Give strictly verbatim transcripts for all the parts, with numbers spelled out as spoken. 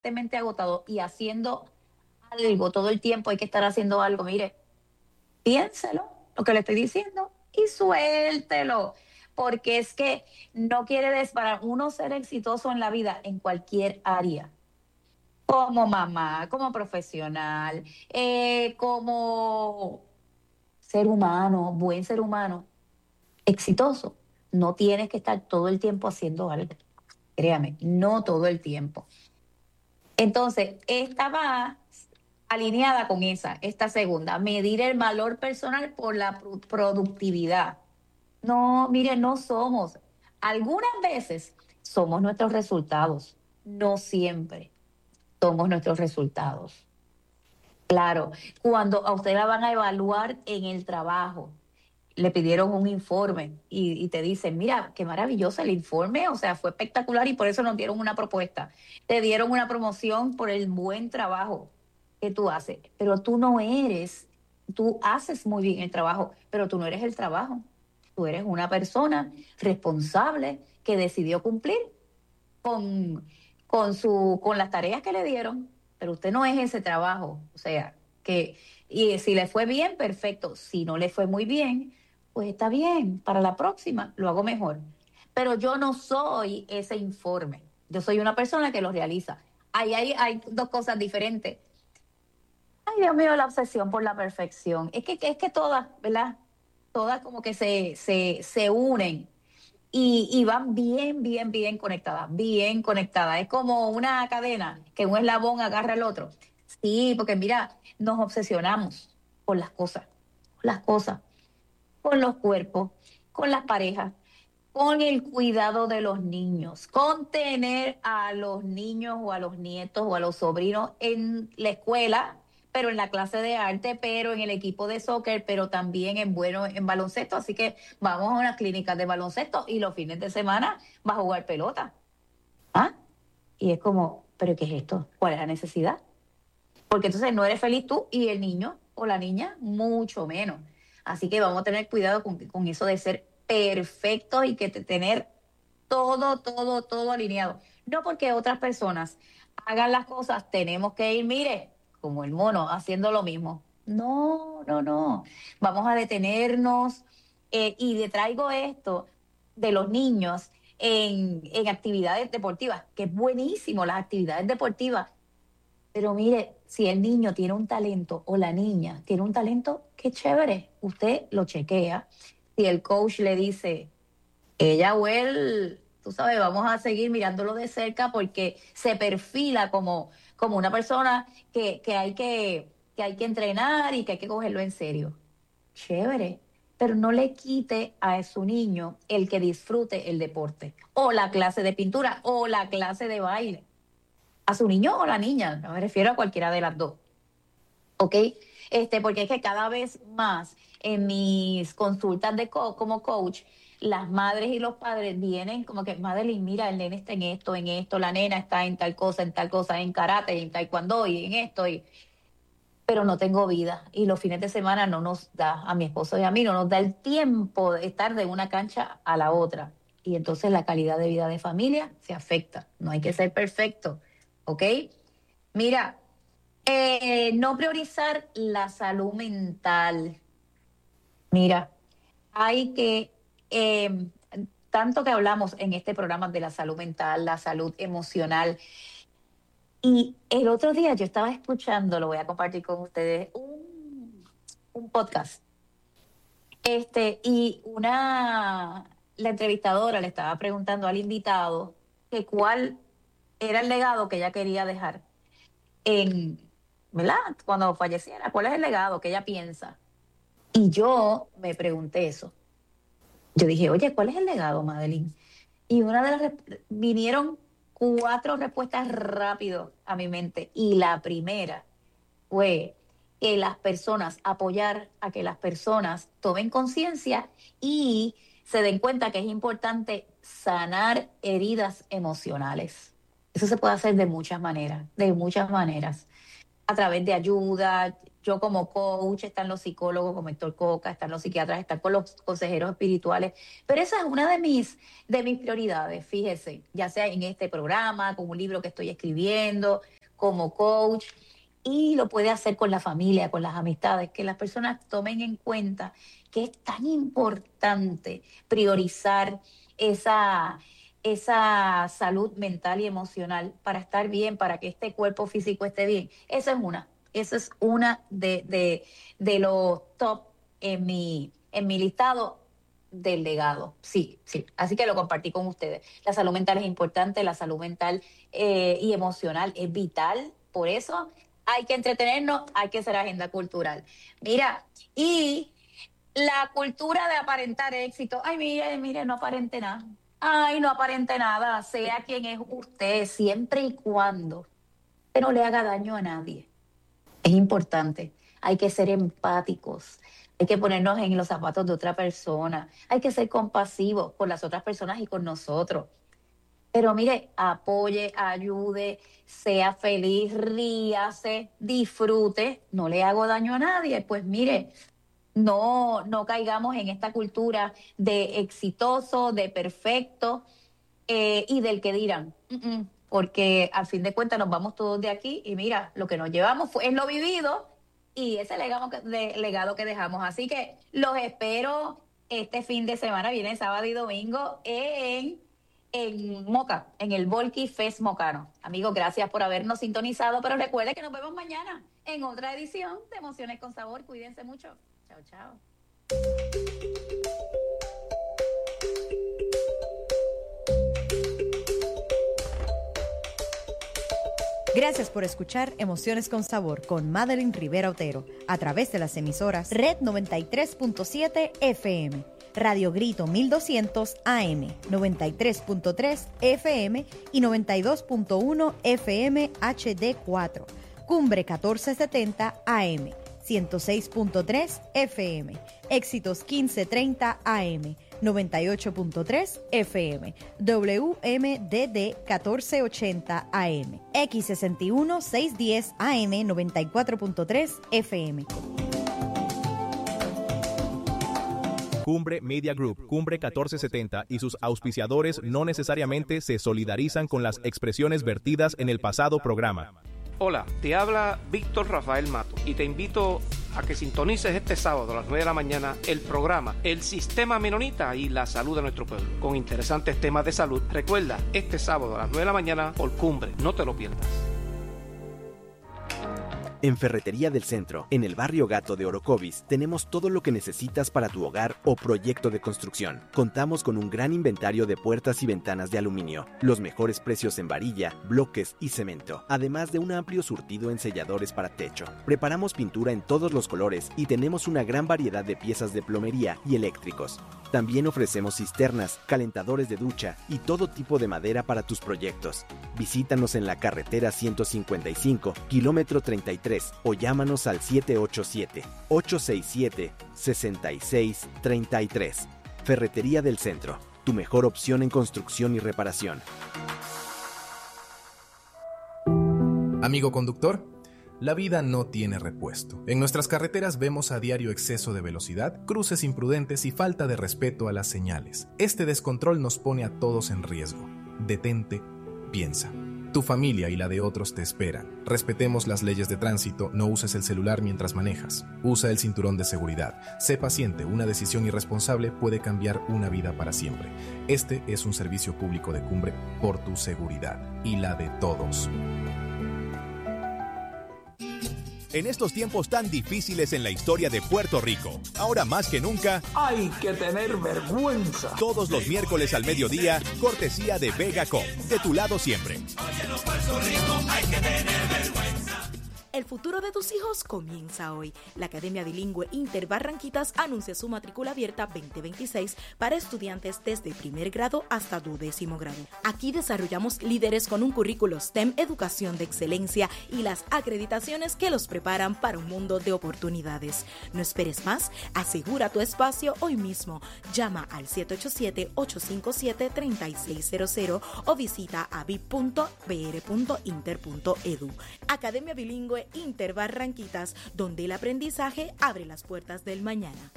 constantemente agotado y haciendo algo todo el tiempo, hay que estar haciendo algo, mire, piénselo, lo que le estoy diciendo, y suéltelo. Porque es que no quiere decir para uno ser exitoso en la vida, en cualquier área, como mamá, como profesional, eh, como ser humano, buen ser humano, exitoso. No tienes que estar todo el tiempo haciendo algo. Créame, no todo el tiempo. Entonces, esta va alineada con esa, esta segunda, medir el valor personal por la pro- productividad. No, mire, no somos. Algunas veces somos nuestros resultados, no siempre somos nuestros resultados. Claro, cuando a usted la van a evaluar en el trabajo, le pidieron un informe y, y te dicen, mira, qué maravilloso el informe, o sea, fue espectacular y por eso nos dieron una propuesta. Te dieron una promoción por el buen trabajo que tú haces, pero tú no eres, tú haces muy bien el trabajo, pero tú no eres el trabajo. Tú eres una persona responsable que decidió cumplir con, con, su, con las tareas que le dieron, pero usted no es ese trabajo. O sea, que y si le fue bien, perfecto. Si no le fue muy bien, pues está bien. Para la próxima lo hago mejor. Pero yo no soy ese informe. Yo soy una persona que lo realiza. Ahí hay, hay dos cosas diferentes. Ay, Dios mío, la obsesión por la perfección. Es que, es que todas, ¿verdad? Todas como que se, se, se unen y, y van bien, bien, bien conectadas, bien conectadas. Es como una cadena que un eslabón agarra al otro. Sí, porque mira, nos obsesionamos con las cosas, con las cosas, con los cuerpos, con las parejas, con el cuidado de los niños, con tener a los niños o a los nietos o a los sobrinos en la escuela, pero en la clase de arte, pero en el equipo de soccer, pero también en bueno en baloncesto. Así que vamos a unas clínicas de baloncesto y los fines de semana va a jugar pelota. ¿Ah? Y es como, ¿pero qué es esto? ¿Cuál es la necesidad? Porque entonces no eres feliz tú y el niño o la niña mucho menos. Así que vamos a tener cuidado con, con eso de ser perfectos y que te- tener todo, todo, todo alineado. No porque otras personas hagan las cosas, tenemos que ir, mire, como el mono, haciendo lo mismo. No, no, no. Vamos a detenernos eh, y le traigo esto de los niños en, en actividades deportivas, que es buenísimo las actividades deportivas, pero mire, si el niño tiene un talento o la niña tiene un talento, qué chévere. Usted lo chequea. Si el coach le dice, ella o él, tú sabes, vamos a seguir mirándolo de cerca porque se perfila como, como una persona que, que, hay que, que hay que entrenar y que hay que cogerlo en serio. Chévere. Pero no le quite a su niño el que disfrute el deporte, o la clase de pintura, o la clase de baile a su niño o la niña, no me refiero a cualquiera de las dos, ¿ok? Este, porque es que cada vez más en mis consultas de co- como coach, las madres y los padres vienen como que, Madeline, mira, el nene está en esto, en esto, la nena está en tal cosa, en tal cosa, en karate, en taekwondo y en esto, y, pero no tengo vida. Y los fines de semana no nos da, a mi esposo y a mí, no nos da el tiempo de estar de una cancha a la otra. Y entonces la calidad de vida de familia se afecta. No hay que ser perfecto, ¿ok? Mira, eh, no priorizar la salud mental. Mira, hay que, eh, tanto que hablamos en este programa de la salud mental, la salud emocional. Y el otro día yo estaba escuchando, lo voy a compartir con ustedes, un, un podcast. Este, y una, la entrevistadora le estaba preguntando al invitado que cuál era el legado que ella quería dejar en, ¿verdad? Cuando falleciera, ¿cuál es el legado que ella piensa? Y yo me pregunté eso. Yo dije, oye, ¿cuál es el legado, Madeline? Y una de las, rep- vinieron cuatro respuestas rápido a mi mente. Y la primera fue que las personas, apoyar a que las personas tomen conciencia y se den cuenta que es importante sanar heridas emocionales. Eso se puede hacer de muchas maneras, de muchas maneras, a través de ayuda. yo como coach, están los psicólogos como Héctor Coca, están los psiquiatras, están con los consejeros espirituales, pero esa es una de mis, de mis prioridades, fíjese, ya sea en este programa, con un libro que estoy escribiendo, como coach, y lo puede hacer con la familia, con las amistades, que las personas tomen en cuenta que es tan importante priorizar esa, esa salud mental y emocional para estar bien, para que este cuerpo físico esté bien. Esa es una, esa es una de, de, de los top en mi, en mi listado del legado. Sí, sí. Así que lo compartí con ustedes. La salud mental es importante, la salud mental eh, y emocional es vital. Por eso hay que entretenernos, hay que hacer agenda cultural. Mira, y la cultura de aparentar éxito. Ay, mire, mire, no aparente nada. Ay, no aparente nada. Sea quien es usted, siempre y cuando usted no le haga daño a nadie. Es importante. Hay que ser empáticos. Hay que ponernos en los zapatos de otra persona. Hay que ser compasivos con las otras personas y con nosotros. Pero mire, apoye, ayude, sea feliz, ríase, disfrute. No le hago daño a nadie. Pues mire, no, no caigamos en esta cultura de exitoso, de perfecto eh, y del que dirán. Mm-mm, porque al fin de cuentas nos vamos todos de aquí y mira, lo que nos llevamos fue, es lo vivido y ese legado que, de, legado que dejamos. Así que los espero este fin de semana, viene sábado y domingo en, en Moca, en el Volky Fest Mocano. Amigos, gracias por habernos sintonizado, pero recuerde que nos vemos mañana en otra edición de Emociones con Sabor. Cuídense mucho. Chao, chao. Gracias por escuchar Emociones con Sabor con Madeline Rivera Otero a través de las emisoras Red noventa y tres punto siete F M, Radio Grito mil doscientos A M, noventa y tres punto tres F M y noventa y dos punto uno F M H D cuatro, Cumbre catorce setenta A M, ciento seis punto tres F M, Éxitos quince treinta A M, noventa y ocho punto tres F M, W M D D catorce ochenta A M, X sesenta y uno seiscientos diez A M, noventa y cuatro punto tres F M. Cumbre Media Group, Cumbre catorce setenta y sus auspiciadores no necesariamente se solidarizan con las expresiones vertidas en el pasado programa. Hola, te habla Víctor Rafael Mato y te invito a que sintonices este sábado a las nueve de la mañana el programa El Sistema Menonita y la Salud de Nuestro Pueblo, con interesantes temas de salud. Recuerda, este sábado a las nueve de la mañana por Cumbre, no te lo pierdas. En Ferretería del Centro, en el barrio Gato de Orocovis, tenemos todo lo que necesitas para tu hogar o proyecto de construcción. Contamos con un gran inventario de puertas y ventanas de aluminio, los mejores precios en varilla, bloques y cemento, además de un amplio surtido en selladores para techo. Preparamos pintura en todos los colores y tenemos una gran variedad de piezas de plomería y eléctricos. También ofrecemos cisternas, calentadores de ducha y todo tipo de madera para tus proyectos. Visítanos en la carretera ciento cincuenta y cinco, kilómetro treinta y tres, o llámanos al siete ocho siete, ocho seis siete, seis seis tres tres. Ferretería del Centro, tu mejor opción en construcción y reparación. Amigo conductor, la vida no tiene repuesto. En nuestras carreteras vemos a diario exceso de velocidad, cruces imprudentes y falta de respeto a las señales. Este descontrol nos pone a todos en riesgo. Detente, piensa. Tu familia y la de otros te esperan. Respetemos las leyes de tránsito, no uses el celular mientras manejas. Usa el cinturón de seguridad. Sé paciente, una decisión irresponsable puede cambiar una vida para siempre. Este es un servicio público de Cumbre por tu seguridad y la de todos. En estos tiempos tan difíciles en la historia de Puerto Rico, ahora más que nunca, hay que tener vergüenza. Todos los miércoles al mediodía, cortesía de VegaCom, de tu lado siempre. Oye, los Puerto Rico, hay que tener vergüenza. El futuro de tus hijos comienza hoy. La Academia Bilingüe Inter Barranquitas anuncia su matrícula abierta veinte veintiséis para estudiantes desde primer grado hasta duodécimo grado. Aquí desarrollamos líderes con un currículo S T E M, educación de excelencia y las acreditaciones que los preparan para un mundo de oportunidades. No esperes más, asegura tu espacio hoy mismo. Llama al siete ocho siete, ocho cinco siete, tres seis cero cero o visita a b i p punto b r punto inter punto e d u. Academia Bilingüe Interbarranquitas, donde el aprendizaje abre las puertas del mañana.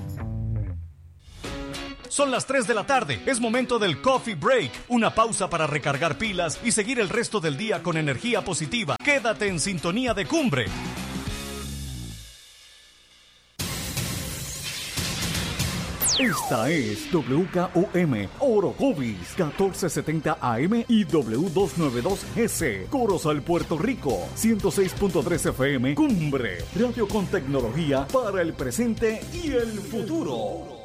Son las tres de la tarde, es momento del Coffee Break, una pausa para recargar pilas y seguir el resto del día con energía positiva. Quédate en sintonía de Cumbre. Esta es W K O M Orocovis catorce setenta A M y W doscientos noventa y dos G C Corozal, Puerto Rico, ciento seis punto tres F M Cumbre, radio con tecnología para el presente y el futuro.